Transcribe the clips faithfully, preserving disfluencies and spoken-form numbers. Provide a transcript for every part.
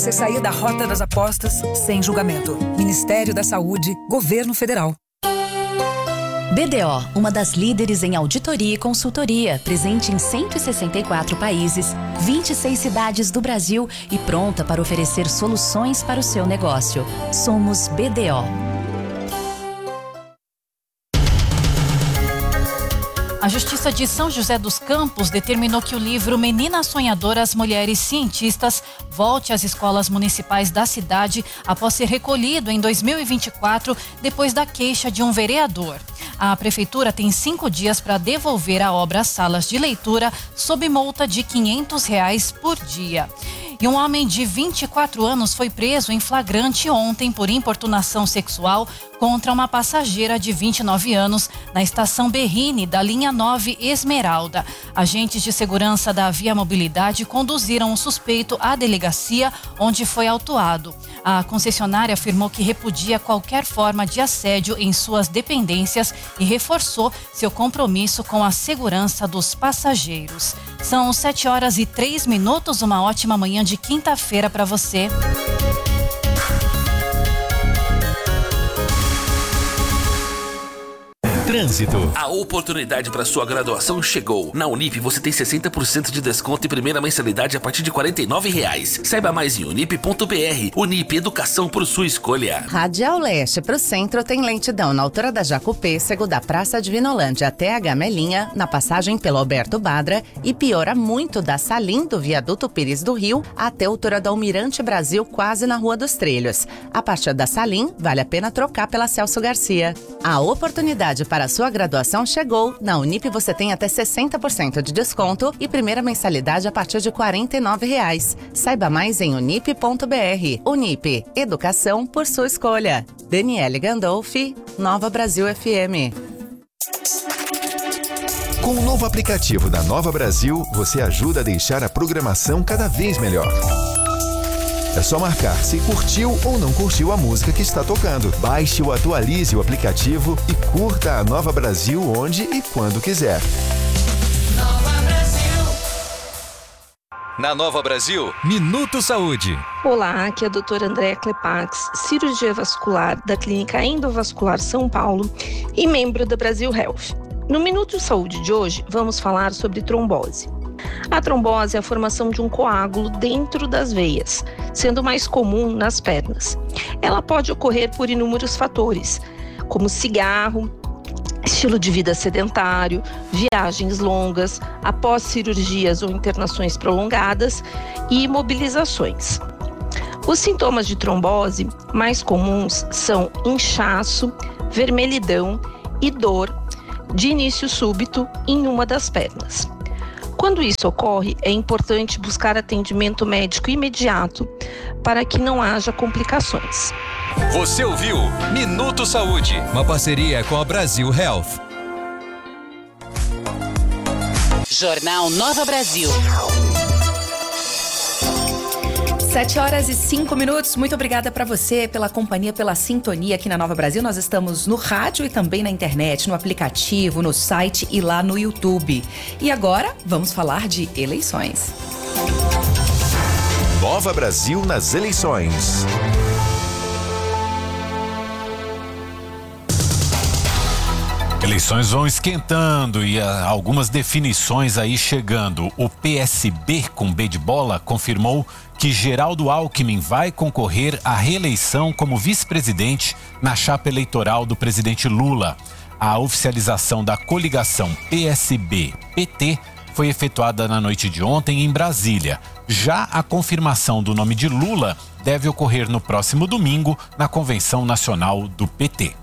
Você sair da rota das apostas sem julgamento. Ministério da Saúde, Governo Federal. B D O, uma das líderes em auditoria e consultoria, presente em cento e sessenta e quatro países, vinte e seis cidades do Brasil e pronta para oferecer soluções para o seu negócio. Somos B D O. A Justiça de São José dos Campos determinou que o livro Meninas Sonhadoras, Mulheres Cientistas volte às escolas municipais da cidade após ser recolhido em dois mil e vinte e quatro, depois da queixa de um vereador. A prefeitura tem cinco dias para devolver a obra às salas de leitura sob multa de quinhentos reais por dia. E um homem de vinte e quatro anos foi preso em flagrante ontem por importunação sexual contra uma passageira de vinte e nove anos na estação Berrini da linha nove Esmeralda. Agentes de segurança da Via Mobilidade conduziram o suspeito à delegacia, onde foi autuado. A concessionária afirmou que repudia qualquer forma de assédio em suas dependências e reforçou seu compromisso com a segurança dos passageiros. São sete horas e três minutos, uma ótima manhã de quinta-feira para você. Trânsito. A oportunidade para sua graduação chegou. Na Unip você tem sessenta por cento de desconto e primeira mensalidade a partir de quarenta e nove reais. Saiba mais em unip ponto br. Unip, educação por sua escolha. Radial Leste pro centro tem lentidão na altura da Jacupêssego, da Praça de Vinolândia até a Gamelinha, na passagem pelo Alberto Badra, e piora muito da Salim do Viaduto Pires do Rio até a altura da Almirante Brasil, quase na Rua dos Trilhos. A partir da Salim, vale a pena trocar pela Celso Garcia. A oportunidade para a sua graduação chegou. Na Unip você tem até sessenta por cento de desconto e primeira mensalidade a partir de quarenta e nove reais. Saiba mais em unip ponto br. Unip, educação por sua escolha. Daniele Gandolfi, Nova Brasil F M. Com o novo aplicativo da Nova Brasil, você ajuda a deixar a programação cada vez melhor. É só marcar se curtiu ou não curtiu a música que está tocando. Baixe ou atualize o aplicativo e curta a Nova Brasil onde e quando quiser. Nova Brasil. Na Nova Brasil, Minuto Saúde. Olá, aqui é a doutora Andréa Klepax, cirurgia vascular da Clínica Endovascular São Paulo e membro da Brasil Health. No Minuto Saúde de hoje, vamos falar sobre trombose. A trombose é a formação de um coágulo dentro das veias, sendo mais comum nas pernas. Ela pode ocorrer por inúmeros fatores, como cigarro, estilo de vida sedentário, viagens longas, após cirurgias ou internações prolongadas e imobilizações. Os sintomas de trombose mais comuns são inchaço, vermelhidão e dor de início súbito em uma das pernas. Quando isso ocorre, é importante buscar atendimento médico imediato para que não haja complicações. Você ouviu Minuto Saúde, uma parceria com a Brasil Health. Jornal Nova Brasil. Sete horas e cinco minutos. Muito obrigada para você pela companhia, pela sintonia aqui na Nova Brasil. Nós estamos no rádio e também na internet, no aplicativo, no site e lá no YouTube. E agora vamos falar de eleições. Nova Brasil nas eleições. Eleições vão esquentando e ah, algumas definições aí chegando. O P S B, com B de bola, confirmou que Geraldo Alckmin vai concorrer à reeleição como vice-presidente na chapa eleitoral do presidente Lula. A oficialização da coligação P S B P T foi efetuada na noite de ontem em Brasília. Já a confirmação do nome de Lula deve ocorrer no próximo domingo na Convenção Nacional do P T.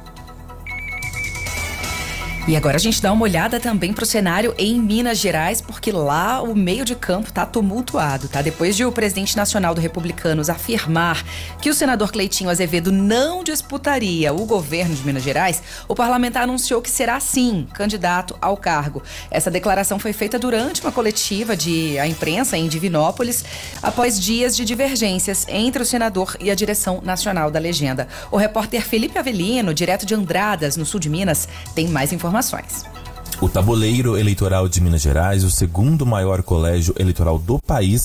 E agora a gente dá uma olhada também para o cenário em Minas Gerais, porque lá o meio de campo tá tumultuado, tá? Depois de o presidente nacional do Republicanos afirmar que o senador Cleitinho Azevedo não disputaria o governo de Minas Gerais, o parlamentar anunciou que será sim candidato ao cargo. Essa declaração foi feita durante uma coletiva de a imprensa em Divinópolis, após dias de divergências entre o senador e a direção nacional da legenda. O repórter Felipe Avelino, direto de Andradas, no sul de Minas, tem mais informações. O Tabuleiro Eleitoral de Minas Gerais, o segundo maior colégio eleitoral do país,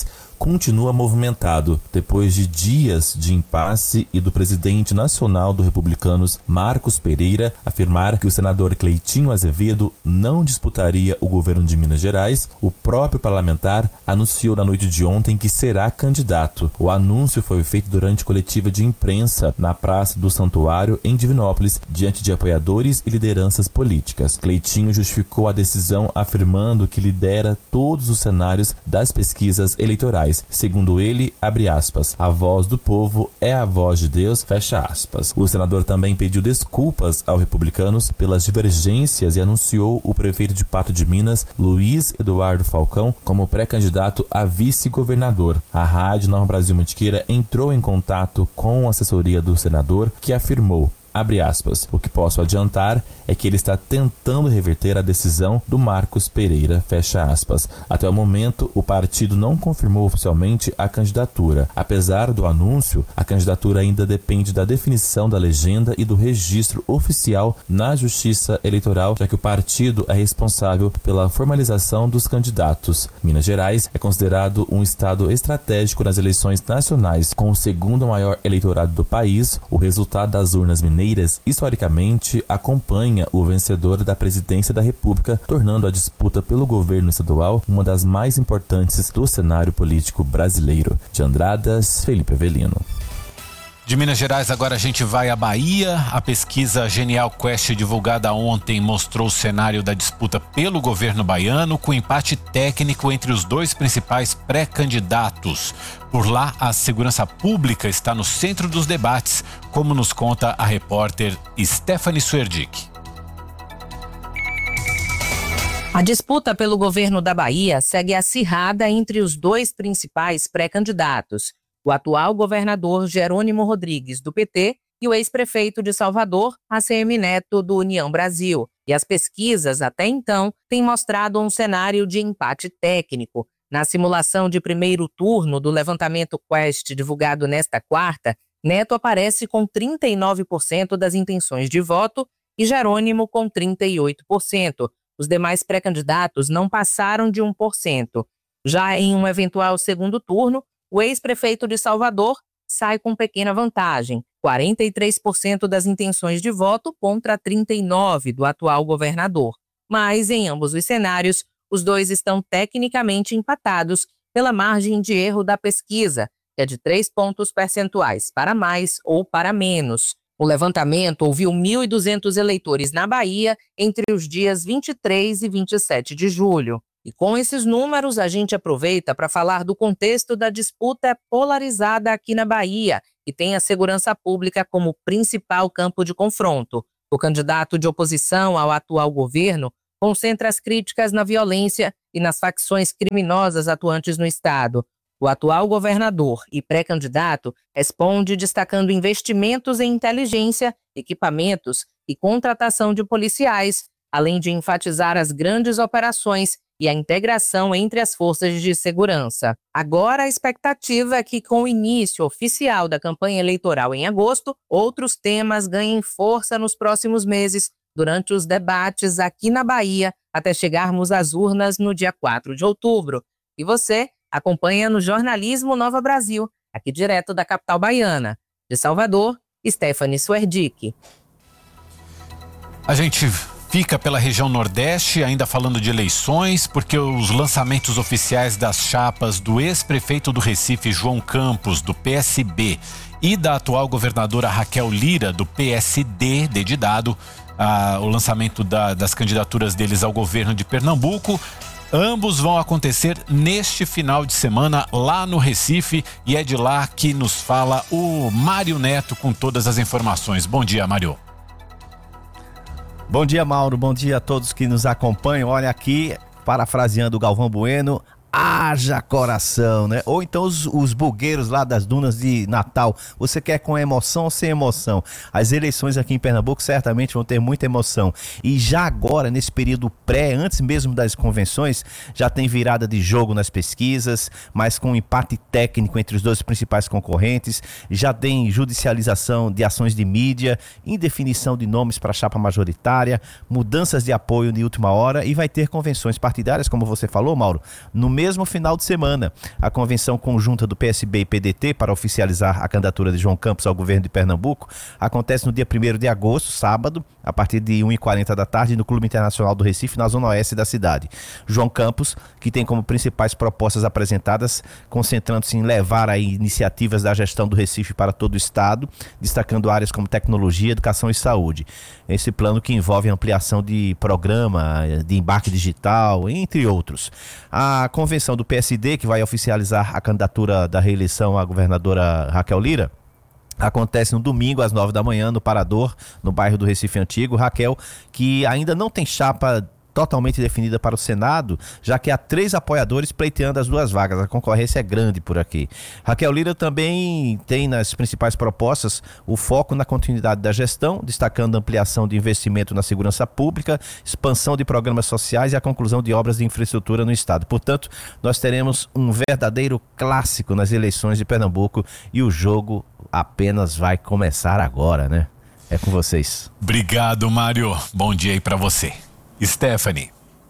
continua movimentado depois de dias de impasse e do presidente nacional do Republicanos, Marcos Pereira, afirmar que o senador Cleitinho Azevedo não disputaria o governo de Minas Gerais. O próprio parlamentar anunciou na noite de ontem que será candidato. O anúncio foi feito durante coletiva de imprensa na Praça do Santuário, em Divinópolis, diante de apoiadores e lideranças políticas. Cleitinho justificou a decisão afirmando que lidera todos os cenários das pesquisas eleitorais. Segundo ele, abre aspas, a voz do povo é a voz de Deus, fecha aspas. O senador também pediu desculpas aos republicanos pelas divergências e anunciou o prefeito de Pato de Minas, Luiz Eduardo Falcão, como pré-candidato a vice-governador. A Rádio Nova Brasil Mantiqueira entrou em contato com a assessoria do senador, que afirmou, abre aspas, o que posso adiantar é que ele está tentando reverter a decisão do Marcos Pereira, fecha aspas. Até o momento, o partido não confirmou oficialmente a candidatura. Apesar do anúncio, a candidatura ainda depende da definição da legenda e do registro oficial na Justiça Eleitoral, já que o partido é responsável pela formalização dos candidatos. Minas Gerais é considerado um estado estratégico nas eleições nacionais, com o segundo maior eleitorado do país. O resultado das urnas mineiras historicamente acompanha o vencedor da presidência da República, tornando a disputa pelo governo estadual uma das mais importantes do cenário político brasileiro. De Andradas, Felipe Avelino. De Minas Gerais, agora a gente vai à Bahia. A pesquisa Genial Quest, divulgada ontem, mostrou o cenário da disputa pelo governo baiano, com empate técnico entre os dois principais pré-candidatos. Por lá, a segurança pública está no centro dos debates, como nos conta a repórter Stephanie Suerdick. A disputa pelo governo da Bahia segue acirrada entre os dois principais pré-candidatos, o atual governador Jerônimo Rodrigues, do P T, e o ex-prefeito de Salvador, A C M Neto, do União Brasil. E as pesquisas, até então, têm mostrado um cenário de empate técnico. Na simulação de primeiro turno do levantamento Quest, divulgado nesta quarta, Neto aparece com trinta e nove por cento das intenções de voto e Jerônimo com trinta e oito por cento. Os demais pré-candidatos não passaram de um por cento. Já em um eventual segundo turno, o ex-prefeito de Salvador sai com pequena vantagem, quarenta e três por cento das intenções de voto contra trinta e nove por cento do atual governador. Mas, em ambos os cenários, os dois estão tecnicamente empatados pela margem de erro da pesquisa, que é de três pontos percentuais, para mais ou para menos. O levantamento ouviu mil e duzentos eleitores na Bahia entre os dias vinte e três e vinte e sete de julho. E com esses números, a gente aproveita para falar do contexto da disputa polarizada aqui na Bahia, que tem a segurança pública como principal campo de confronto. O candidato de oposição ao atual governo concentra as críticas na violência e nas facções criminosas atuantes no estado. O atual governador e pré-candidato responde destacando investimentos em inteligência, equipamentos e contratação de policiais, além de enfatizar as grandes operações e a integração entre as forças de segurança. Agora, a expectativa é que, com o início oficial da campanha eleitoral em agosto, outros temas ganhem força nos próximos meses, durante os debates aqui na Bahia, até chegarmos às urnas no dia quatro de outubro. E você acompanha no Jornalismo Nova Brasil, aqui direto da capital baiana. De Salvador, Stephanie Suerdick. A gente fica pela região Nordeste, ainda falando de eleições, porque os lançamentos oficiais das chapas do ex-prefeito do Recife, João Campos, do P S B, e da atual governadora Raquel Lira, do P S D, D de dado, ah, o lançamento da, das candidaturas deles ao governo de Pernambuco, ambos vão acontecer neste final de semana lá no Recife, e é de lá que nos fala o Mário Neto com todas as informações. Bom dia, Mário. Bom dia, Mauro. Bom dia a todos que nos acompanham. Olha aqui, parafraseando o Galvão Bueno, haja coração, né? Ou então os, os bugueiros lá das dunas de Natal. Você quer com emoção ou sem emoção? As eleições aqui em Pernambuco certamente vão ter muita emoção. E já agora, nesse período pré, antes mesmo das convenções, já tem virada de jogo nas pesquisas, mas com um empate técnico entre os dois principais concorrentes. Já tem judicialização de ações de mídia, indefinição de nomes para a chapa majoritária, mudanças de apoio de última hora, e vai ter convenções partidárias, como você falou, Mauro, no mesmo mesmo final de semana. A convenção conjunta do P S B e P D T para oficializar a candidatura de João Campos ao governo de Pernambuco acontece no dia primeiro de agosto, sábado, a partir de uma e quarenta da tarde, no Clube Internacional do Recife, na zona oeste da cidade. João Campos, que tem como principais propostas apresentadas, concentrando-se em levar aí iniciativas da gestão do Recife para todo o estado, destacando áreas como tecnologia, educação e saúde. Esse plano que envolve ampliação de programa, de embarque digital, entre outros. A convenção do P S D, que vai oficializar a candidatura da reeleição à governadora Raquel Lira, acontece no domingo às nove da manhã no Parador, no bairro do Recife Antigo. Raquel, que ainda não tem chapa totalmente definida para o Senado, já que há três apoiadores pleiteando as duas vagas. A concorrência é grande por aqui. Raquel Lira também tem nas principais propostas o foco na continuidade da gestão, destacando a ampliação de investimento na segurança pública, expansão de programas sociais e a conclusão de obras de infraestrutura no estado. Portanto, nós teremos um verdadeiro clássico nas eleições de Pernambuco e o jogo apenas vai começar agora, né? É com vocês. Obrigado, Mário. Bom dia aí pra você. Stephanie.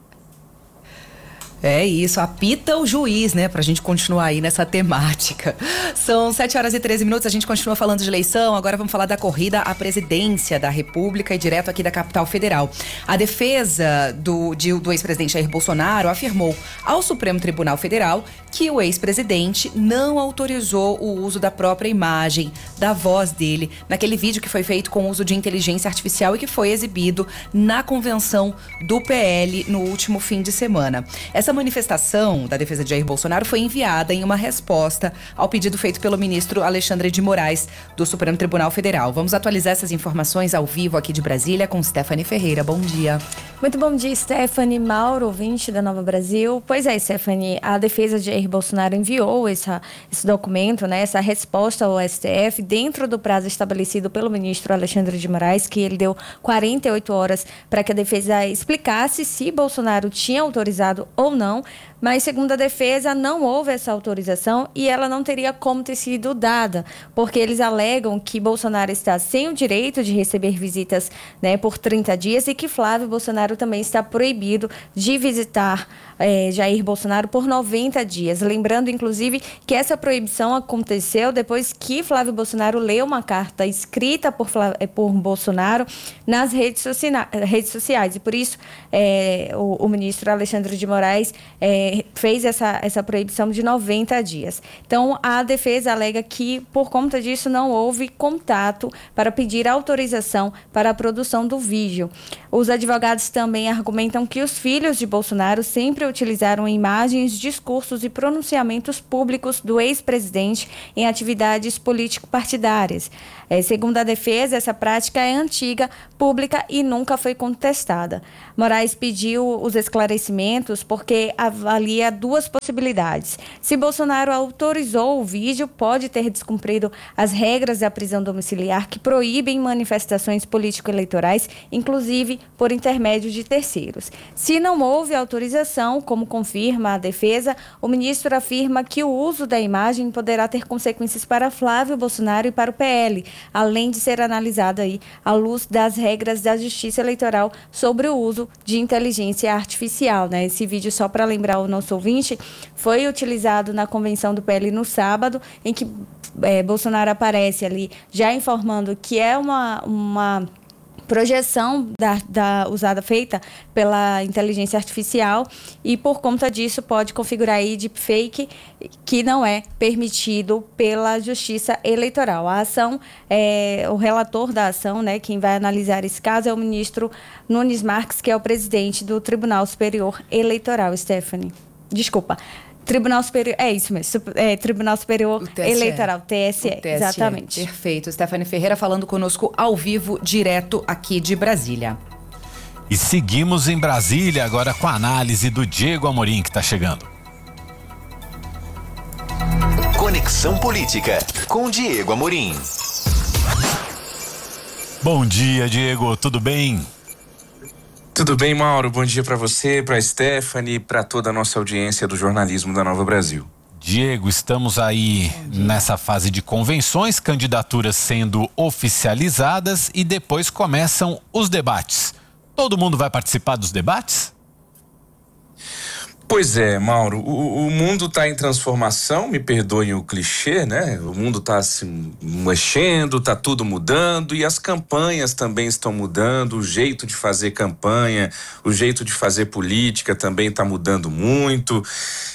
É isso, apita o juiz, né, pra gente continuar aí nessa temática. São sete horas e treze minutos, a gente continua falando de eleição, agora vamos falar da corrida à presidência da República e direto aqui da capital federal. A defesa do, de, do ex-presidente Jair Bolsonaro afirmou ao Supremo Tribunal Federal que o ex-presidente não autorizou o uso da própria imagem, da voz dele, naquele vídeo que foi feito com uso de inteligência artificial e que foi exibido na convenção do P L no último fim de semana. Essa manifestação da defesa de Jair Bolsonaro foi enviada em uma resposta ao pedido feito pelo ministro Alexandre de Moraes do Supremo Tribunal Federal. Vamos atualizar essas informações ao vivo aqui de Brasília com Stephanie Ferreira. Bom dia. Muito bom dia, Stephanie, Mauro, ouvinte da Nova Brasil. Pois é, Stephanie, a defesa de Jair Bolsonaro enviou essa, esse documento, né, essa resposta ao S T F dentro do prazo estabelecido pelo ministro Alexandre de Moraes, que ele deu quarenta e oito horas para que a defesa explicasse se Bolsonaro tinha autorizado ou não. Não, mas segundo a defesa não houve essa autorização e ela não teria como ter sido dada, porque eles alegam que Bolsonaro está sem o direito de receber visitas, né, por trinta dias e que Flávio Bolsonaro também está proibido de visitar é, Jair Bolsonaro por noventa dias. Lembrando, inclusive, que essa proibição aconteceu depois que Flávio Bolsonaro leu uma carta escrita por, Flávio, por Bolsonaro nas redes, socia- redes sociais e por isso é, o, o ministro Alexandre de Moraes É, fez essa, essa proibição de noventa dias. Então, a defesa alega que, por conta disso, não houve contato para pedir autorização para a produção do vídeo. Os advogados também argumentam que os filhos de Bolsonaro sempre utilizaram imagens, discursos e pronunciamentos públicos do ex-presidente em atividades político-partidárias. É, segundo a defesa, essa prática é antiga, pública e nunca foi contestada. Moraes pediu os esclarecimentos porque avalia duas possibilidades. Se Bolsonaro autorizou o vídeo, pode ter descumprido as regras da prisão domiciliar que proíbem manifestações político-eleitorais, inclusive por intermédio de terceiros. Se não houve autorização, como confirma a defesa, o ministro afirma que o uso da imagem poderá ter consequências para Flávio Bolsonaro e para o P L, além de ser analisada aí à luz das regras da Justiça Eleitoral sobre o uso de inteligência artificial, né? Esse vídeo, só para lembrar o nosso ouvinte, foi utilizado na convenção do P L no sábado, em que é, Bolsonaro aparece ali já informando que é uma, uma projeção da, da, usada, feita pela inteligência artificial e por conta disso pode configurar aí deepfake, que não é permitido pela Justiça Eleitoral. A ação, é, o relator da ação, né, quem vai analisar esse caso é o ministro Nunes Marques, que é o presidente do Tribunal Superior Eleitoral. Stephanie, desculpa. Tribunal Superior, é isso mesmo, é, Tribunal Superior Eleitoral, T S E, exatamente. Perfeito. Stephanie Ferreira falando conosco ao vivo, direto aqui de Brasília. E seguimos em Brasília agora com a análise do Diego Amorim, que está chegando. Conexão Política, com Diego Amorim. Bom dia, Diego, tudo bem? Tudo bem, Mauro? Bom dia para você, para Stephanie, para toda a nossa audiência do jornalismo da Nova Brasil. Diego, estamos aí nessa fase de convenções, candidaturas sendo oficializadas e depois começam os debates. Todo mundo vai participar dos debates? Pois é, Mauro, o, o mundo está em transformação, me perdoem o clichê, né? O mundo está se mexendo, está tudo mudando e as campanhas também estão mudando, o jeito de fazer campanha, o jeito de fazer política também está mudando muito.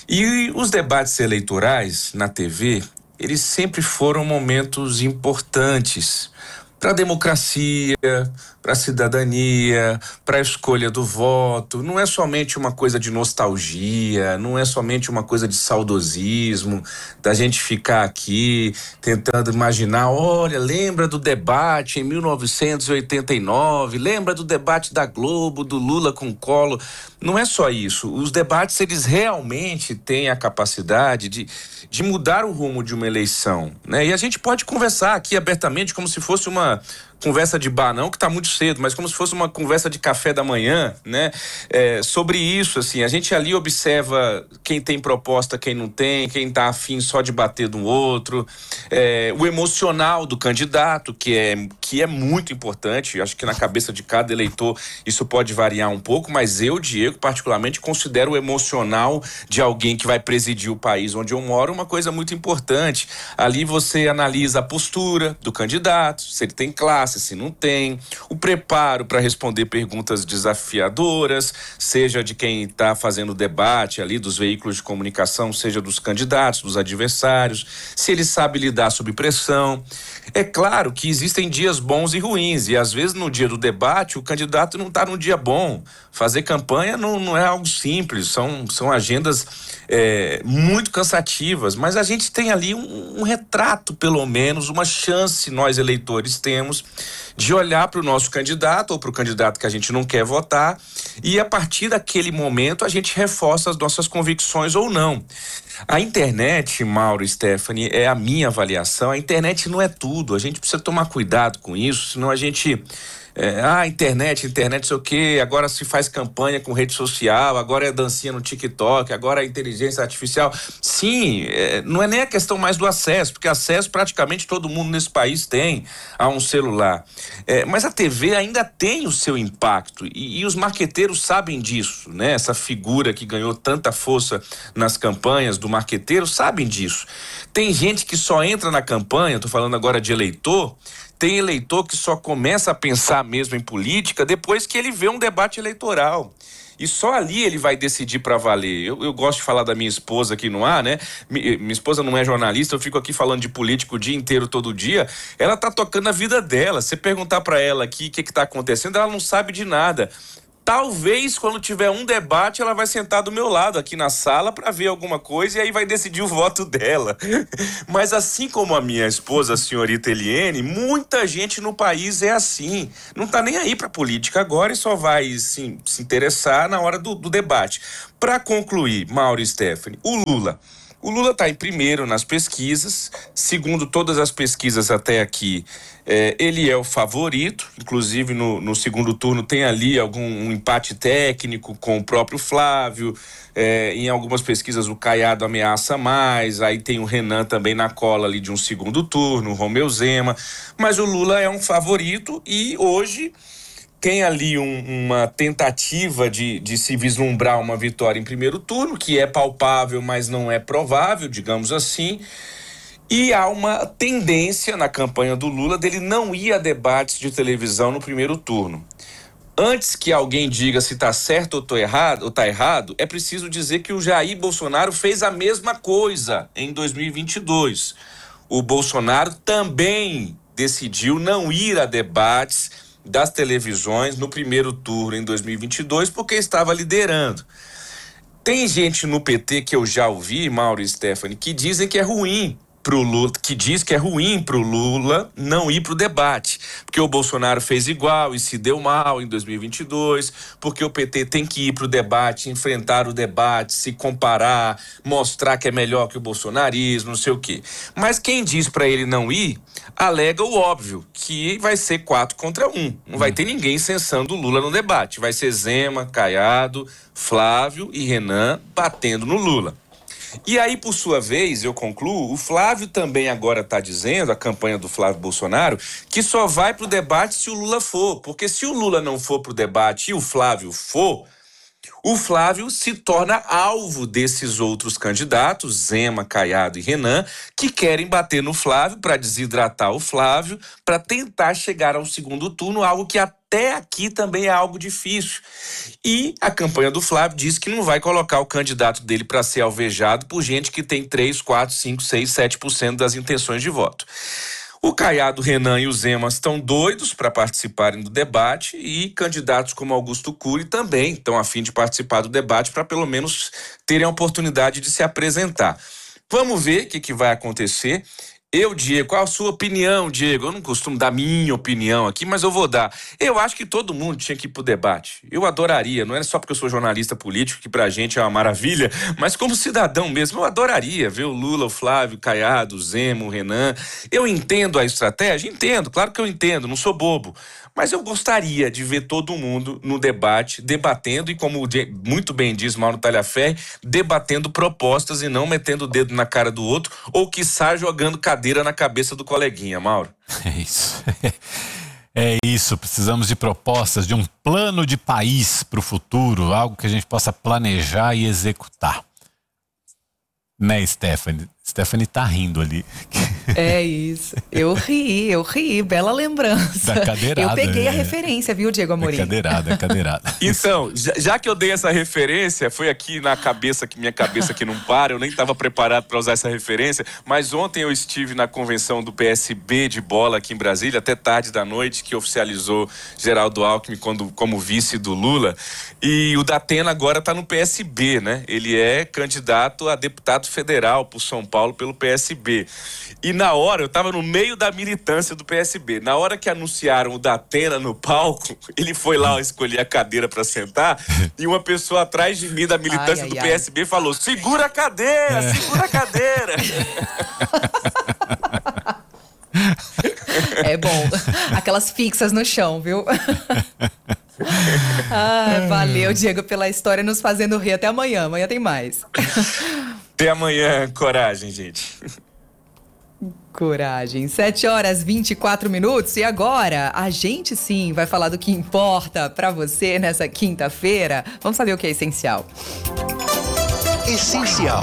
E os debates eleitorais na T V, eles sempre foram momentos importantes para a democracia, para a cidadania, para a escolha do voto. Não é somente uma coisa de nostalgia, não é somente uma coisa de saudosismo, da gente ficar aqui tentando imaginar, olha, lembra do debate em mil novecentos e oitenta e nove, lembra do debate da Globo, do Lula com Collor. Não é só isso. Os debates, eles realmente têm a capacidade de, de mudar o rumo de uma eleição, né? E a gente pode conversar aqui abertamente como se fosse uma conversa de bar, não que tá muito cedo, mas como se fosse uma conversa de café da manhã, né? É, sobre isso, assim, a gente ali observa quem tem proposta, quem não tem, quem tá afim só de bater no outro, é, o emocional do candidato, que é, que é muito importante. Acho que na cabeça de cada eleitor isso pode variar um pouco, mas eu, Diego, particularmente considero o emocional de alguém que vai presidir o país onde eu moro uma coisa muito importante. Ali você analisa a postura do candidato, se ele tem classe, se não tem, o preparo para responder perguntas desafiadoras, seja de quem está fazendo o debate ali, dos veículos de comunicação, seja dos candidatos, dos adversários, se ele sabe lidar sob pressão. É claro que existem dias bons e ruins, e às vezes no dia do debate o candidato não está num dia bom. Fazer campanha não, não é algo simples, são, são agendas é, muito cansativas, mas a gente tem ali um, um retrato, pelo menos, uma chance nós eleitores temos de olhar para o nosso candidato ou para o candidato que a gente não quer votar e a partir daquele momento a gente reforça as nossas convicções ou não. A internet, Mauro e Stephanie, é a minha avaliação, a internet não é tudo, a gente precisa tomar cuidado com isso, senão a gente... É, ah, internet, internet, sei o quê, agora se faz campanha com rede social, agora é dancinha no TikTok, agora é inteligência artificial. Sim, é, não é nem a questão mais do acesso, porque acesso praticamente todo mundo nesse país tem a um celular. É, mas a T V ainda tem o seu impacto e, e os marqueteiros sabem disso, né? Essa figura que ganhou tanta força nas campanhas do marqueteiro sabem disso. Tem gente que só entra na campanha, tô falando agora de eleitor, tem eleitor que só começa a pensar mesmo em política depois que ele vê um debate eleitoral. E só ali ele vai decidir para valer. Eu, eu gosto de falar da minha esposa aqui no ar, né? Mi, minha esposa não é jornalista, eu fico aqui falando de político o dia inteiro, todo dia. Ela tá tocando a vida dela. Você perguntar para ela aqui o que que tá acontecendo, ela não sabe de nada. Talvez quando tiver um debate ela vai sentar do meu lado aqui na sala para ver alguma coisa e aí vai decidir o voto dela. Mas assim como a minha esposa, a senhorita Eliene, muita gente no país é assim. Não tá nem aí para política agora e só vai se, se interessar na hora do, do debate. Para concluir, Mauro e Stephanie, o Lula. O Lula está em primeiro nas pesquisas, segundo todas as pesquisas até aqui, é, ele é o favorito, inclusive no, no segundo turno tem ali algum um empate técnico com o próprio Flávio, é, em algumas pesquisas o Caiado ameaça mais, aí tem o Renan também na cola ali de um segundo turno, o Romeu Zema, mas o Lula é um favorito e hoje... Tem ali um, uma tentativa de, de se vislumbrar uma vitória em primeiro turno, que é palpável, mas não é provável, digamos assim. E há uma tendência na campanha do Lula dele não ir a debates de televisão no primeiro turno. Antes que alguém diga se está certo ou, tô errado, ou tá errado, é preciso dizer que o Jair Bolsonaro fez a mesma coisa em dois mil e vinte e dois. O Bolsonaro também decidiu não ir a debates das televisões no primeiro turno em dois mil e vinte e dois porque estava liderando. Tem gente no P T que eu já ouvi, Mauro e Stephanie, que dizem que é ruim pro Lula, que diz que é ruim pro Lula não ir pro debate, porque o Bolsonaro fez igual e se deu mal em dois mil e vinte e dois, porque o P T tem que ir pro debate, enfrentar o debate, se comparar, mostrar que é melhor que o bolsonarismo, não sei o quê. Mas quem diz para ele não ir, alega o óbvio, que vai ser quatro contra um. Não vai ter ninguém censando o Lula no debate. Vai ser Zema, Caiado, Flávio e Renan batendo no Lula. E aí, por sua vez, eu concluo, o Flávio também agora está dizendo, a campanha do Flávio Bolsonaro, que só vai pro debate se o Lula for. Porque se o Lula não for pro debate e o Flávio for, o Flávio se torna alvo desses outros candidatos, Zema, Caiado e Renan, que querem bater no Flávio para desidratar o Flávio, para tentar chegar ao segundo turno, algo que até aqui também é algo difícil. E a campanha do Flávio diz que não vai colocar o candidato dele para ser alvejado por gente que tem três, quatro, cinco, seis, sete por cento das intenções de voto. O Caiado, Renan e o Zema estão doidos para participarem do debate e candidatos como Augusto Cury também estão a fim de participar do debate para pelo menos terem a oportunidade de se apresentar. Vamos ver o que, que vai acontecer. Eu, Diego, qual a sua opinião, Diego? Eu não costumo dar minha opinião aqui, mas eu vou dar. Eu acho que todo mundo tinha que ir pro debate. Eu adoraria, não é só porque eu sou jornalista político, que pra gente é uma maravilha, mas como cidadão mesmo, eu adoraria ver o Lula, o Flávio, o Caiado, o Zema, o Renan. Eu entendo a estratégia? Entendo, claro que eu entendo, não sou bobo. Mas eu gostaria de ver todo mundo no debate, debatendo e, como muito bem diz Mauro Talhaferri, debatendo propostas e não metendo o dedo na cara do outro ou, quiçá, jogando cadeira na cabeça do coleguinha, Mauro. É isso. É isso, precisamos de propostas, de um plano de país para o futuro, algo que a gente possa planejar e executar. Né, Stephanie? Stephanie tá rindo ali. É isso. Eu ri, eu ri. Bela lembrança. Da cadeirada. Eu peguei né? a referência, viu, Diego Amorim? É cadeirada, é cadeirada. Então, já, já que eu dei essa referência, foi aqui na cabeça, que minha cabeça que não para, eu nem estava preparado para usar essa referência, mas ontem eu estive na convenção do P S B de bola aqui em Brasília, até tarde da noite, que oficializou Geraldo Alckmin quando, como vice do Lula, e o Datena agora está no P S B, né? Ele é candidato a deputado federal por São Paulo pelo P S B. E na hora, eu estava no meio da militância do P S B, na hora que anunciaram o Datena no palco, ele foi lá escolher a cadeira para sentar e uma pessoa atrás de mim da militância ai, ai, do P S B ai. falou: segura a cadeira, é. segura a cadeira. É bom. Aquelas fixas no chão, viu? Ah, valeu, Diego, pela história, nos fazendo rir. Até amanhã. Amanhã tem mais. Até amanhã. Coragem, gente. Coragem. sete horas e vinte e quatro minutos. E agora, a gente sim vai falar do que importa pra você nessa quinta-feira. Vamos saber o que é essencial. Essencial.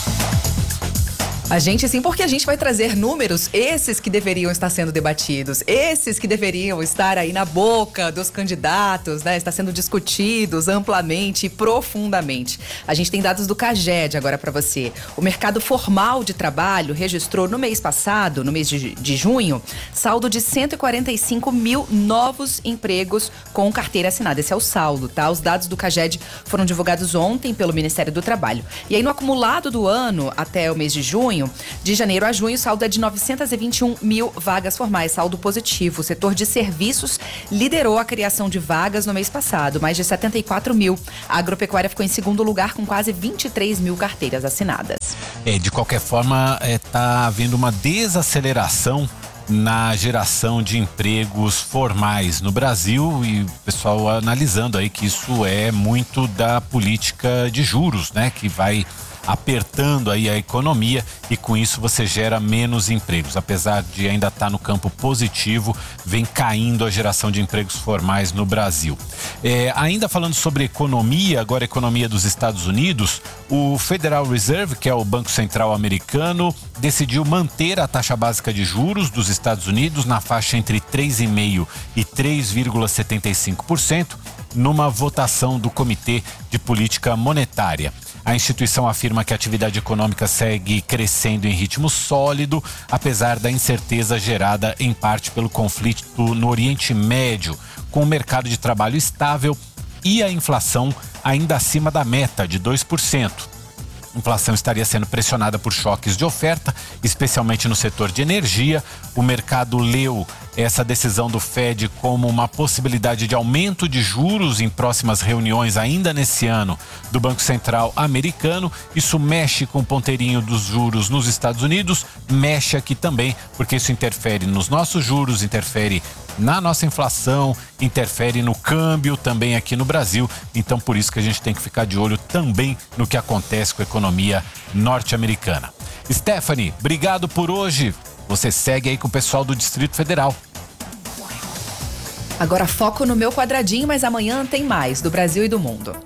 A gente sim, porque a gente vai trazer números, esses que deveriam estar sendo debatidos, esses que deveriam estar aí na boca dos candidatos, né? Está sendo discutidos amplamente e profundamente. A gente tem dados do CAGED agora para você. O mercado formal de trabalho registrou no mês passado, no mês de, de junho, saldo de cento e quarenta e cinco mil novos empregos com carteira assinada. Esse é o saldo, tá? Os dados do CAGED foram divulgados ontem pelo Ministério do Trabalho. E aí, no acumulado do ano, até o mês de junho, de janeiro a junho, o saldo é de novecentos e vinte e um mil vagas formais, saldo positivo. O setor de serviços liderou a criação de vagas no mês passado, mais de setenta e quatro mil. A agropecuária ficou em segundo lugar com quase vinte e três mil carteiras assinadas. É, de qualquer forma, está é, havendo uma desaceleração na geração de empregos formais no Brasil e o pessoal analisando aí que isso é muito da política de juros, né, que vai apertando aí a economia e com isso você gera menos empregos. Apesar de ainda estar no campo positivo, vem caindo a geração de empregos formais no Brasil. É, ainda falando sobre economia, agora a economia dos Estados Unidos, o Federal Reserve, que é o Banco Central americano, decidiu manter a taxa básica de juros dos Estados Unidos na faixa entre três vírgula cinco por cento e três vírgula setenta e cinco por cento numa votação do Comitê de Política Monetária. A instituição afirma que a atividade econômica segue crescendo em ritmo sólido, apesar da incerteza gerada em parte pelo conflito no Oriente Médio, com o mercado de trabalho estável e a inflação ainda acima da meta de dois por cento. A inflação estaria sendo pressionada por choques de oferta, especialmente no setor de energia. O mercado leu essa decisão do Fed como uma possibilidade de aumento de juros em próximas reuniões ainda nesse ano do Banco Central americano. Isso mexe com o ponteirinho dos juros nos Estados Unidos, mexe aqui também, porque isso interfere nos nossos juros, interfere na nossa inflação, interfere no câmbio também aqui no Brasil. Então, por isso que a gente tem que ficar de olho também no que acontece com a economia norte-americana. Stephanie, obrigado por hoje. Você segue aí com o pessoal do Distrito Federal. Agora foco no meu quadradinho, mas amanhã tem mais do Brasil e do mundo.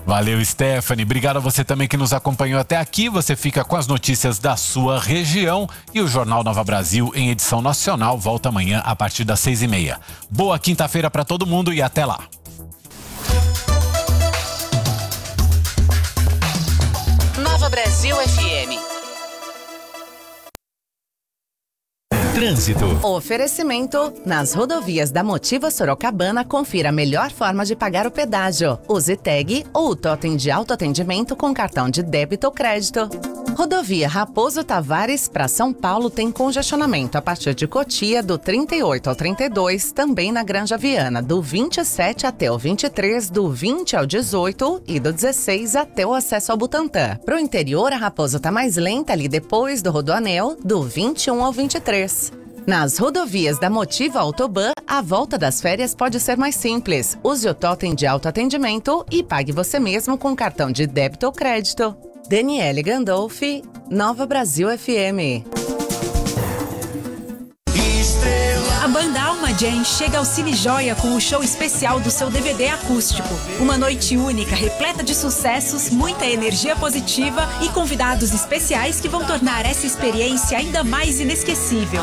Valeu, Stephanie. Obrigado a você também que nos acompanhou até aqui. Você fica com as notícias da sua região e o Jornal Nova Brasil em edição nacional volta amanhã a partir das seis e meia. Boa quinta-feira para todo mundo e até lá. Nova Brasil F M. Trânsito. Oferecimento. Nas rodovias da Motiva Sorocabana, confira a melhor forma de pagar o pedágio. Use tag ou o totem de autoatendimento com cartão de débito ou crédito. Rodovia Raposo Tavares para São Paulo tem congestionamento a partir de Cotia do trinta e oito ao trinta e dois, também na Granja Viana, do vinte e sete até o vinte e três, do vinte ao dezoito e do dezesseis até o acesso ao Butantã. Pro interior, a Raposo tá mais lenta ali depois do Rodoanel, do vinte e um ao vinte e três. Nas rodovias da Motiva Autoban, a volta das férias pode ser mais simples. Use o totem de autoatendimento e pague você mesmo com cartão de débito ou crédito. Daniele Gandolfi, Nova Brasil F M. A banda Alma Jam chega ao Cine Joia com o show especial do seu D V D acústico. Uma noite única, repleta de sucessos, muita energia positiva e convidados especiais que vão tornar essa experiência ainda mais inesquecível.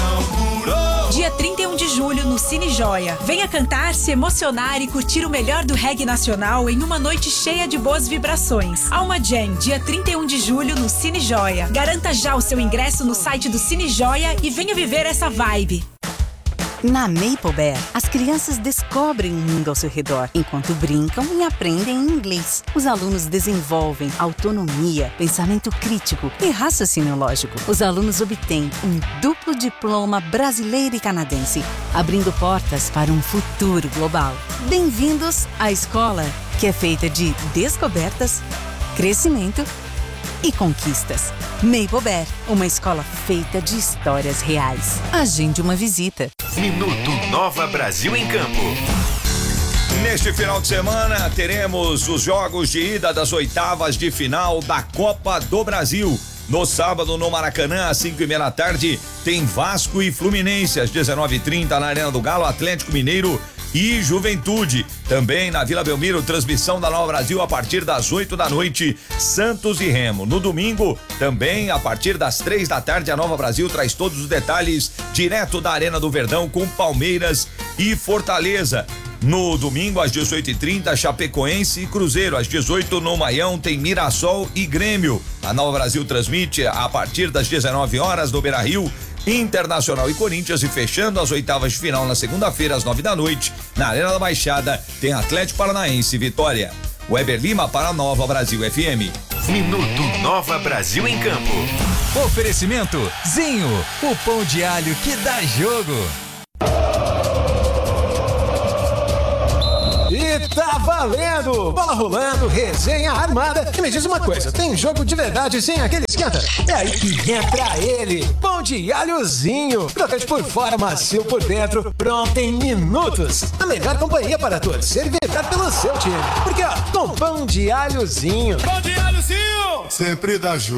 Dia trinta e um de julho no Cine Joia. Venha cantar, se emocionar e curtir o melhor do reggae nacional em uma noite cheia de boas vibrações. Alma Jam, dia trinta e um de julho no Cine Joia. Garanta já o seu ingresso no site do Cine Joia e venha viver essa vibe. Na Maple Bear, as crianças descobrem o mundo ao seu redor, enquanto brincam e aprendem inglês. Os alunos desenvolvem autonomia, pensamento crítico e raciocínio lógico. Os alunos obtêm um duplo diploma brasileiro e canadense, abrindo portas para um futuro global. Bem-vindos à escola, que é feita de descobertas, crescimento e conquistas. Maple Bear, uma escola feita de histórias reais. Agende uma visita. Minuto Nova Brasil em Campo. Neste final de semana teremos os jogos de ida das oitavas de final da Copa do Brasil. No sábado, no Maracanã, às cinco e meia da tarde, tem Vasco e Fluminense. Às dezenove e trinta, na Arena do Galo, Atlético Mineiro e Juventude. Também na Vila Belmiro, transmissão da Nova Brasil a partir das oito da noite, Santos e Remo. No domingo, também a partir das três da tarde, a Nova Brasil traz todos os detalhes direto da Arena do Verdão com Palmeiras e Fortaleza. No domingo, às dezoito e trinta, Chapecoense e Cruzeiro. Às dezoito, no Maião, tem Mirassol e Grêmio. A Nova Brasil transmite a partir das dezenove horas no Beira-Rio, Internacional e Corinthians, e fechando as oitavas de final na segunda-feira, às nove da noite, na Arena da Baixada, tem Atlético Paranaense e Vitória. Weber Lima para a Nova Brasil F M. Minuto Nova Brasil em Campo. Oferecimento Zinho, o pão de alho que dá jogo. E tá valendo! Bola rolando, resenha armada. E me diz uma coisa, tem jogo de verdade sem aquele esquenta? É aí que entra ele, pão de alhozinho. Crocante por fora, macio por dentro, pronto em minutos. A melhor companhia para torcer e vibrar pelo seu time. Porque ó, com pão de alhozinho. Pão de alhozinho! Sempre dá jogo.